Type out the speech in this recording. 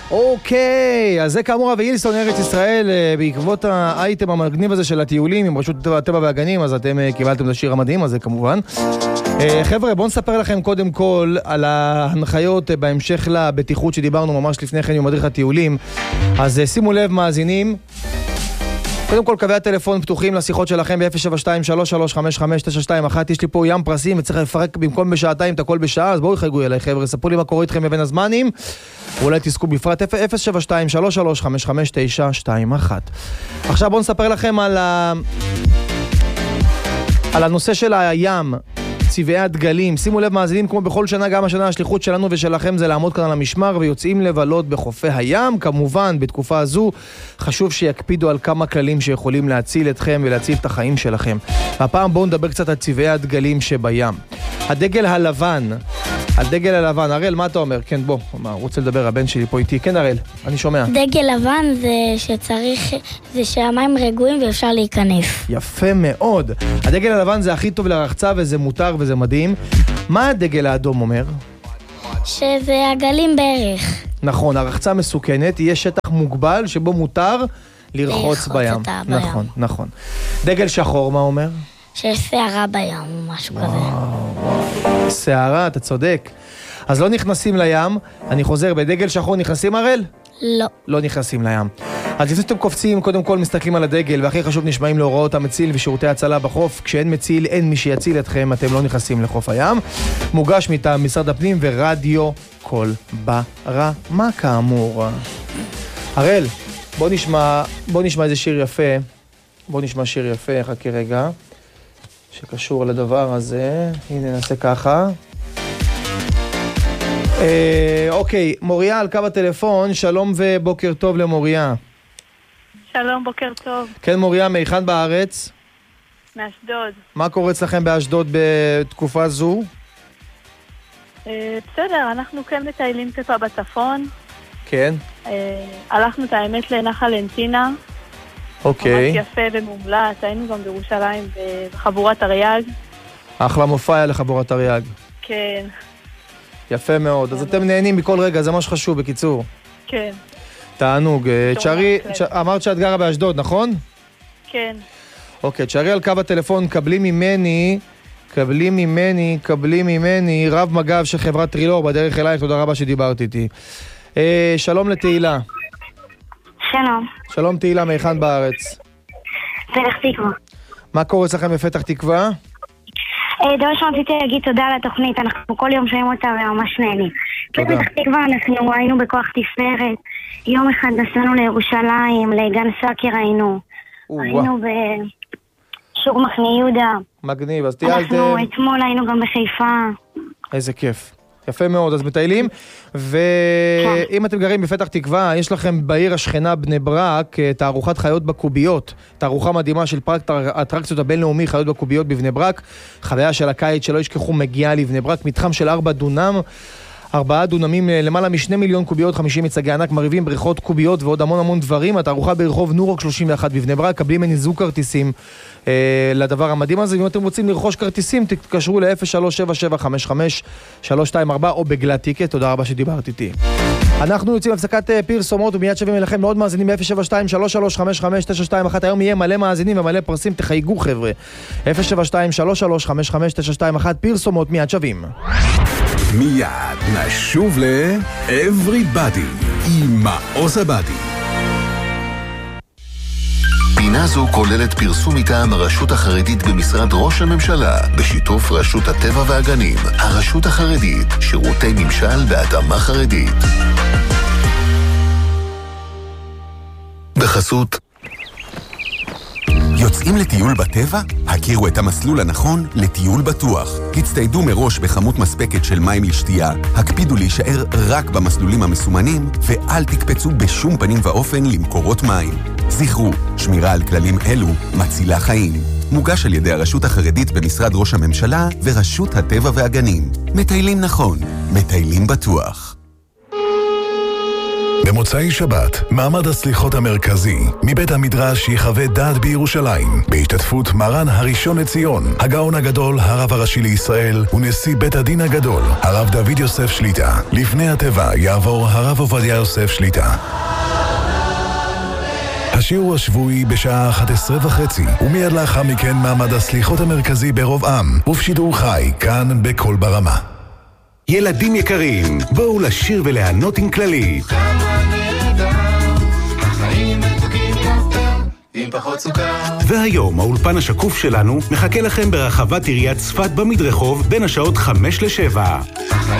אוקיי, אז זה כאמור אבי אילסון, ארץ ישראל, בעקבות האייטם המגניב הזה של הטיולים עם רשות הטבע והגנים, אז אתם קיבלתם את השיר המדהים הזה כמובן. חבר'ה, בואו נספר לכם קודם כל על ההנחיות בהמשך לבטיחות שדיברנו ממש לפני כן עם מדריך הטיולים. אז שימו לב מאזינים, קודם כל קווי הטלפון פתוחים לשיחות שלכם ב-072-3355-921. יש לי פה ים פרסים וצריך לפרק במקום בשעתיים את הכל בשעה, אז בואו יחגו אליי חבר'ה, ספרו לי מה קורה איתכם בבין הזמנים, ואולי תזכו בפרט 072-3355-921. עכשיו בואו נספר לכם על הנושא של הים, צבעי הדגלים. שימו לב מאזינים, כמו בכל שנה, גם השנה השליחות שלנו ושלכם זה לעמוד כאן על המשמר ויוצאים לבלות בחופי הים. כמובן, בתקופה הזו חשוב שיקפידו על כמה כללים שיכולים להציל אתכם ולהציל את החיים שלכם. הפעם בואו נדבר קצת על צבעי הדגלים שבים. הדגל הלבן, הראל, מה אתה אומר? כן, בוא, רוצה לדבר, הבן שלי פה איתי. כן, הראל, אני שומע. דגל לבן זה שהמים רגועים ואפשר להיכנס. יפה מאוד. הדגל הלבן זה הכי טוב לרחצה וזה מותר וזה מדהים. מה הדגל האדום אומר? שזה עגלים בערך. נכון, הרחצה מסוכנת, יהיה שטח מוגבל שבו מותר לרחוץ בים. נכון. דגל שחור, מה אומר? שיש שערה בים או משהו כזה. שערה, אתה צודק. אז לא נכנסים לים. אני חוזר, בדגל שחור נכנסים, הראל? לא. לא נכנסים לים. אז לפני שאתם קופצים, קודם כל מסתכלים על הדגל, והכי חשוב נשמעים להוראות המציל ושירותי הצלה בחוף. כשאין מציל, אין מי שיציל אתכם, אתם לא נכנסים לחוף הים. מוגש מטעם משרד הפנים ורדיו כל ברמה כאמור. הראל, בוא נשמע איזה שיר יפה. שיר יפה, חכי רגע. שקשור לדבר הזה. הנה נעשה ככה. אוקיי, מוריה על קו הטלפון. שלום ובוקר טוב למוריה. שלום, בוקר טוב. כן, מוריה, מהיכן בארץ? מאשדוד. מה קורה אצלכם באשדוד בתקופה זו? בסדר, אנחנו כן מטיילים טיפה בצפון. כן. הלכנו את האמת לנחל אנטינה. אוקיי. ממש יפה ומומלץ, היינו גם בירושלים בחבורת אריאג. אחלה מופע לחבורת אריאג. כן. יפה מאוד, אז אתם נהנים מכל רגע, זה מה שחשוב בקיצור. כן. תענוג. צ'רי, אמרת שאת גרה באשדוד, נכון? כן. אוקיי, צ'רי על קו הטלפון, קבלי ממני רב מג"ב של חברת טרילור בדרך אלייך, תודה רבה שדיברת איתי. שלום לתהילה. שלום. שלום תהילה, מהיכן בארץ? פתח תקווה. מה קורה אצלכם בפתח תקווה? דבר ראשון רציתי להגיד תודה על התוכנית, אנחנו כל יום שומעים אותה וממש נהנים. תודה. בפתח תקווה אנחנו היינו בכוח תפארת, יום אחד נסענו לירושלים, לגן סאקר היינו בשוק מחנה יהודה. מגניב, אז טיילתם. אנחנו אתמול היינו גם בחיפה. איזה כיף. יפה מאוד, אז מטיילים, ואם אתם גרים בפתח תקווה, יש לכם בעיר השכנה בני ברק, תערוכת חיות בקוביות, תערוכה מדהימה של פארק האטרקציות הבינלאומי, חיות בקוביות בבני ברק, חוויה של הקיץ שלא ישכחו מגיעה לבני ברק, מתחם של 4 דונמים, למעלה מ2 מיליון קוביות, 50 מצגי ענק, מריבים, בריכות קוביות ועוד המון דברים. התערוכה ברחוב נורוק 31 בבני ברק, קבלים ממני זוג כרטיסים לדבר המדהים הזה. אם אתם רוצים לרכוש כרטיסים, תתקשרו ל-037755-324 או בגלת טיקט. תודה רבה שדיברת איתי. אנחנו יוצאים להפסקת פרסומות ומיד שווים אליכם מאוד מאזינים ב-072-3355-921. היום יהיה מלא מאזינים ומלא פרסים, תחייגו חבר'ה. 072-3355-921, פרסומות מיד שווים. מיד נשוב ל-Everybody עם מעוז הבדי. פינה זו כוללת פרסום מטעם הרשות החרדית במשרד ראש הממשלה, בשיתוף רשות הטבע והגנים, הרשות החרדית, שירותי ממשל והתאמה חרדית. בחסות יוצאים לטיול בטבע? הכירו את המסלול הנכון לטיול בטוח. הצטיידו מראש בכמות מספקת של מים לשתייה, הקפידו להישאר רק במסלולים המסומנים, ואל תקפצו בשום פנים ואופן למקורות מים. זכרו, שמירה על כללים אלו מצילה חיים. מוגש על ידי הרשות החרדית במשרד ראש הממשלה ורשות הטבע והגנים. מטיילים נכון, מטיילים בטוח. במוצאי שבת, מעמד הסליחות המרכזי מבית המדרש יחווה דעת בירושלים, בהשתתפות מרן הראשון לציון, הגאון הגדול, הרב הראשי לישראל ונשיא בית הדין הגדול, הרב דוד יוסף שליטה. לפני הטבע יעבור הרב עובדיה יוסף שליטה. השיעור השבועי בשעה 11:30, ומיד לאחר מכן מעמד הסליחות המרכזי ברוב עם, ובשידור חי, כאן בכל ברמה. ילדים יקרים, בואו לשיר ולענות עם כללית. והיום האולפן השקוף שלנו מחכה לכם ברחבת עיריית צפת במדרחוב בין השעות 5 ל-7.